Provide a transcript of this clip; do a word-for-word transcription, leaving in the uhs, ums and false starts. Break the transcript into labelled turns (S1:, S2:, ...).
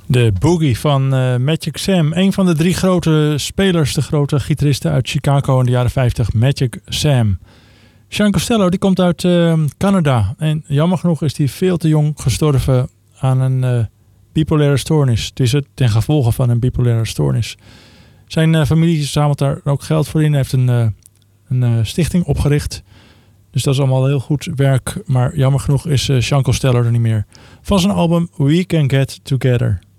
S1: De Boogie van uh, Magic Sam. Een van de drie grote spelers, de grote gitaristen uit Chicago in de jaren vijftig. Magic Sam. Sean Costello, die komt uit uh, Canada. En jammer genoeg is hij veel te jong gestorven aan een uh, bipolaire stoornis. Het is het ten gevolge van een bipolaire stoornis. Zijn uh, familie zamelt daar ook geld voor in. Hij heeft een, uh, een uh, stichting opgericht. Dus dat is allemaal heel goed werk. Maar jammer genoeg is uh, Sean Costello er niet meer. Van zijn album We Can Get Together.